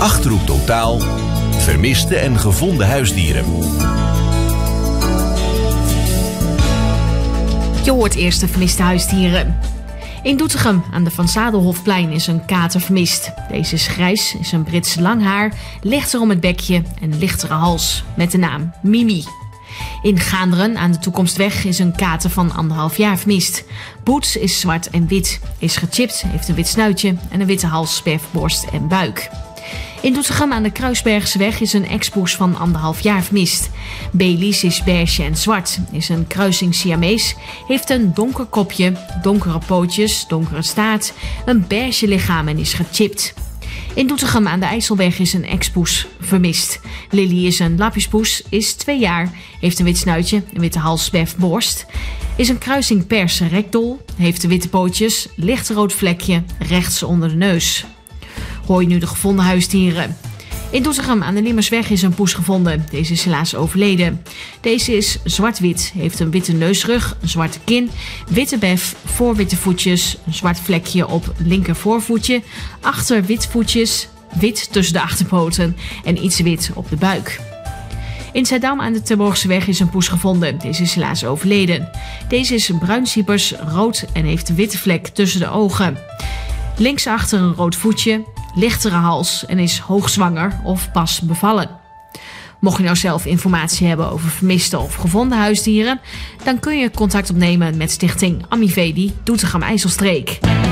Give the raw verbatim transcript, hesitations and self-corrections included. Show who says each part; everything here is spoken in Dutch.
Speaker 1: Achterhoek Totaal, vermiste en gevonden huisdieren.
Speaker 2: Je hoort eerst de vermiste huisdieren. In Doetinchem aan de Van Zadelhofplein is een kater vermist. Deze is grijs, is een Brits langhaar, lichter om het bekje en lichtere hals, met de naam Mimi. In Gaanderen aan de Toekomstweg is een kater van anderhalf jaar vermist. Boots is zwart en wit, is gechipt, heeft een wit snuitje en een witte hals, berfborst en buik. In Doetinchem aan de Kruisbergseweg is een ex-poes van anderhalf jaar vermist. Baileys is beige en zwart, is een kruising Siamees, heeft een donker kopje, donkere pootjes, donkere staart, een beige lichaam en is gechipt. In Doetinchem aan de IJsselberg is een ex-poes vermist. Lily is een lapjespoes, is twee jaar, heeft een wit snuitje, een witte hals, berfborst, is een kruising pers rekdol, heeft de witte pootjes, lichtrood vlekje rechts onder de neus. Hoor je nu de gevonden huisdieren. In Doetinchem aan de Limmersweg is een poes gevonden. Deze is helaas overleden. Deze is zwart-wit, heeft een witte neusrug, een zwarte kin, witte bef, voorwitte voetjes, een zwart vlekje op linker voorvoetje, achter wit voetjes, wit tussen de achterpoten en iets wit op de buik. In Zeddam aan de Terborgseweg is een poes gevonden. Deze is helaas overleden. Deze is bruinsiepers, rood en heeft een witte vlek tussen de ogen. Linksachter een rood voetje, lichtere hals en is hoogzwanger of pas bevallen. Mocht je nou zelf informatie hebben over vermiste of gevonden huisdieren, dan kun je contact opnemen met stichting Amivedi Doetinchem IJsselstreek.